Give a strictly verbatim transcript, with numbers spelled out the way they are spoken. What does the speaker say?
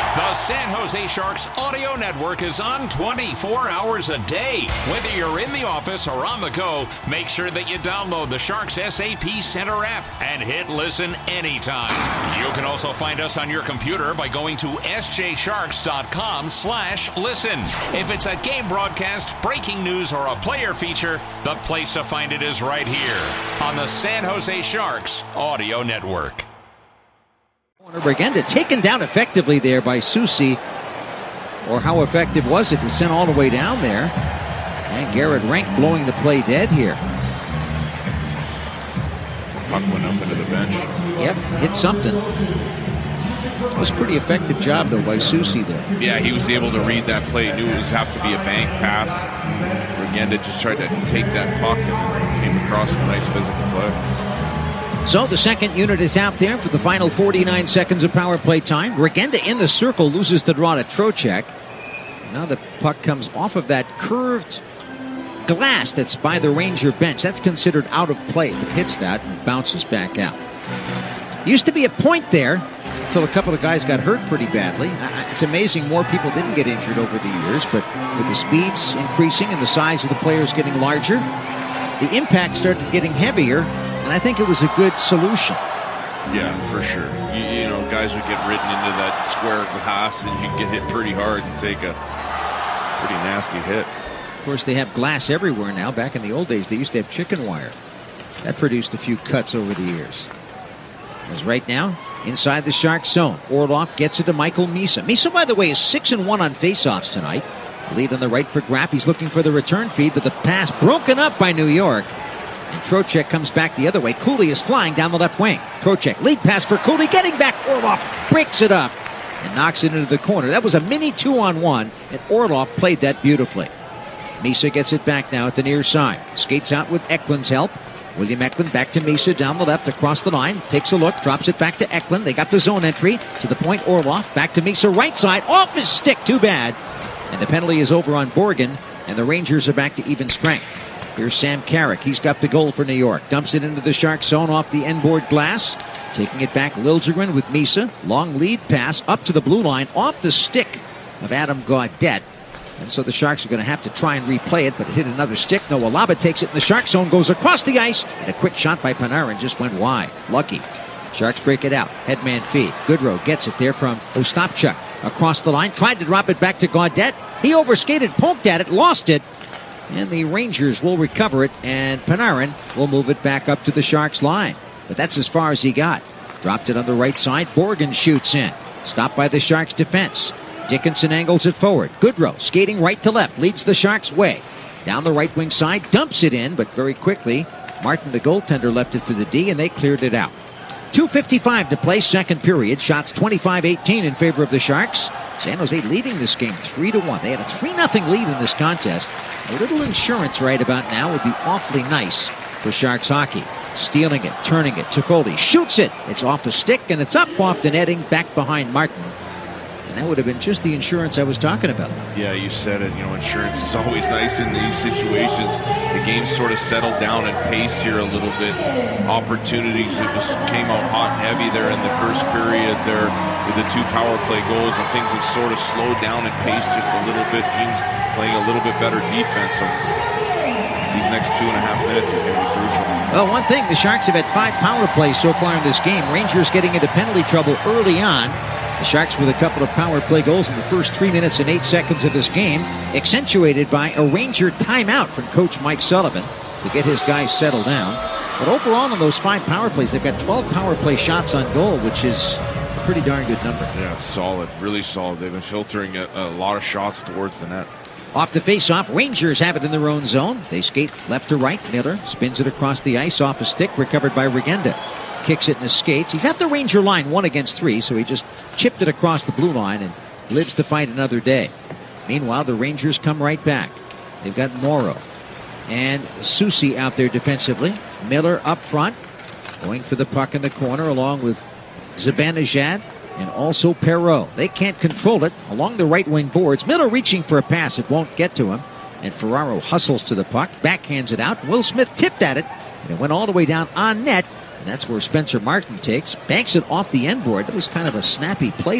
The San Jose Sharks audio network is on twenty-four hours a day. Whether you're in the office or on the go, make sure that you download the Sharks S A P Center app and hit listen anytime. You can also find us on your computer by going to s j sharks dot com slash listen. If it's a game broadcast, breaking news, or a player feature, the place to find it is right here on the San Jose Sharks audio network. Regenda taken down effectively there by Soucy. Or how effective was it? It was sent all the way down there. And Garrett Rank blowing the play dead here. Puck went up into the bench. Yep, hit something. It was a pretty effective job, though, by Soucy there. Yeah, he was able to read that play. Knew it was have to be a bank pass. Regenda just tried to take that puck and came across a nice physical play. So the second unit is out there for the final forty-nine seconds of power play time. Regenda in the circle loses the draw to Trocheck. Now the puck comes off of that curved glass that's by the Ranger bench. That's considered out of play if it hits that and bounces back out. Used to be a point there until a couple of guys got hurt pretty badly. It's amazing more people didn't get injured over the years, but with the speeds increasing and the size of the players getting larger, the impact started getting heavier. And I think it was a good solution. Yeah, for sure. You, you know, guys would get ridden into that square glass and you'd get hit pretty hard and take a pretty nasty hit. Of course, they have glass everywhere now. Back in the old days, they used to have chicken wire. That produced a few cuts over the years. As right now, inside the Sharks zone, Orlov gets it to Michael Misa. Misa, by the way, is six and one on faceoffs tonight. Lead on the right for Graf. He's looking for the return feed, but the pass broken up by New York. And Trocheck comes back the other way. Cooley is flying down the left wing. Trocheck, lead pass for Cooley, getting back. Orlov breaks it up and knocks it into the corner. That was a mini two-on-one, and Orlov played that beautifully. Misa gets it back now at the near side. Skates out with Eklund's help. William Eklund back to Misa down the left across the line. Takes a look, drops it back to Eklund. They got the zone entry to the point. Orlov back to Misa, right side, off his stick, too bad. And the penalty is over on Borgen, and the Rangers are back to even strength. Here's Sam Carrick. He's got the goal for New York. Dumps it into the Sharks zone off the end board glass. Taking it back, Liljegren with Misa. Long lead pass up to the blue line off the stick of Adam Gaudette. And so the Sharks are going to have to try and replay it, but it hit another stick. Noah Laba takes it in the Sharks zone, goes across the ice, and a quick shot by Panarin just went wide. Lucky. Sharks break it out. Headman feed. Goodrow gets it there from Ostapchuk. Across the line, tried to drop it back to Gaudette. He overskated, poked at it, lost it. And the Rangers will recover it, and Panarin will move it back up to the Sharks line. But that's as far as he got. Dropped it on the right side. Borgen shoots in. Stopped by the Sharks defense. Dickinson angles it forward. Goodrow skating right to left. Leads the Sharks way. Down the right wing side. Dumps it in, but very quickly, Martin, the goaltender, left it for the D, and they cleared it out. two fifty-five to play, second period. Shots twenty-five eighteen in favor of the Sharks. San Jose leading this game three to one. They had a three nothing lead in this contest. A little insurance right about now would be awfully nice for Sharks hockey. Stealing it, turning it, Toffoli shoots it. It's off the stick, and it's up off the netting, back behind Martin. And that would have been just the insurance I was talking about. Yeah, you said it. You know, insurance is always nice in these situations. The game sort of settled down in pace here a little bit. Opportunities, it was came out hot and heavy there in the first period there with the two power play goals, and things have sort of slowed down in pace just a little bit. Teams playing a little bit better defense. So these next two and a half minutes is going to be crucial. Well, one thing, the Sharks have had five power plays so far in this game. Rangers getting into penalty trouble early on. The Sharks with a couple of power play goals in the first three minutes and eight seconds of this game, accentuated by a Ranger timeout from Coach Mike Sullivan to get his guys settled down. But overall, in those five power plays, they've got twelve power play shots on goal, which is a pretty darn good number. Yeah, solid, really solid. They've been filtering a, a lot of shots towards the net. Off the face-off, Rangers have it in their own zone. They skate left to right. Miller spins it across the ice off a stick, recovered by Regenda. Kicks it in his skates. He's at the Ranger line, one against three, so he just chipped it across the blue line and lives to fight another day. Meanwhile, the Rangers come right back. They've got Morrow and Soucy out there defensively. Miller up front, going for the puck in the corner, along with Zibanejad and also Perreault. They can't control it along the right wing boards. Miller reaching for a pass. It won't get to him. And Ferraro hustles to the puck, backhands it out. Will Smith tipped at it, and it went all the way down on net. And that's where Spencer Martin takes, banks it off the end board. That was kind of a snappy play